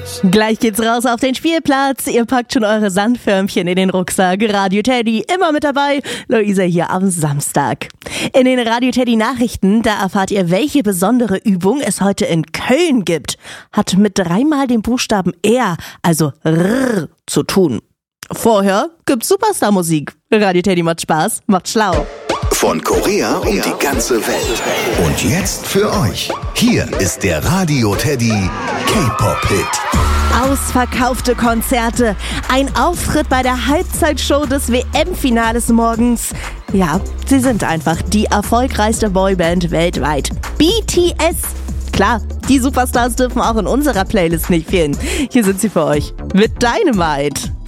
Gleich geht's raus auf den Spielplatz. Ihr packt schon eure Sandförmchen in den Rucksack. Radio Teddy immer mit dabei. Luisa hier am Samstag. In den Radio Teddy Nachrichten, da erfahrt ihr, welche besondere Übung es heute in Köln gibt. Hat mit 3-mal dem Buchstaben R, also R, zu tun. Vorher gibt's Superstar-Musik. Radio Teddy macht Spaß, macht schlau. Von Korea um die ganze Welt. Und jetzt für euch. Hier ist der Radio Teddy K-Pop-Hit. Ausverkaufte Konzerte, ein Auftritt bei der Halbzeitshow des WM-Finales morgens. Ja, sie sind einfach die erfolgreichste Boyband weltweit. BTS. Klar, die Superstars dürfen auch in unserer Playlist nicht fehlen. Hier sind sie für euch mit Dynamite.